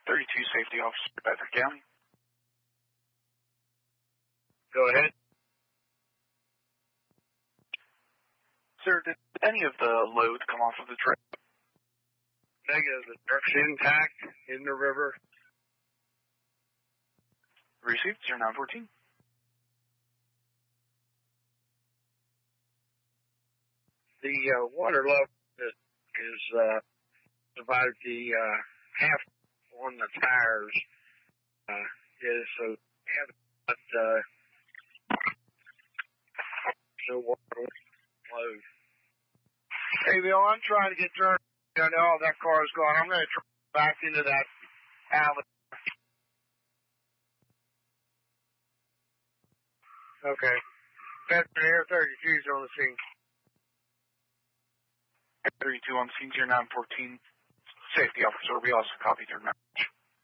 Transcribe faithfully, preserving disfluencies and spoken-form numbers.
thirty-two Safety Officer, Bedford County. Go ahead. Sir, did any of the load come off of the truck? Negative. The truck's intact in the river. Received, zero nine fourteen. The uh, water level that is uh, about the uh, half on the tires uh, is so have but uh, no water load. Hey Bill, I'm trying to get turned. I know that car is gone. I'm going to turn back into that alley. Okay. Bedford Air thirty-two is on the scene. thirty-two on scene, zero nine fourteen. Safety Officer, we also copy their message.